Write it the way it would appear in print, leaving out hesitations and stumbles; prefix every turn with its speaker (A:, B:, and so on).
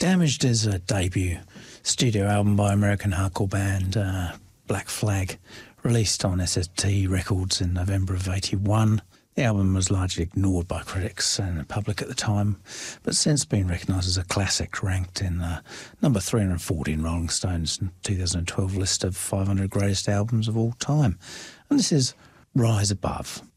A: Damaged is a debut studio album by American hardcore band Black Flag, released on SST Records in November of 81. The album was largely ignored by critics and the public at the time, but since been recognised as a classic, ranked in number 340 in Rolling Stone's 2012 list of 500 greatest albums of all time. And this is Rise Above.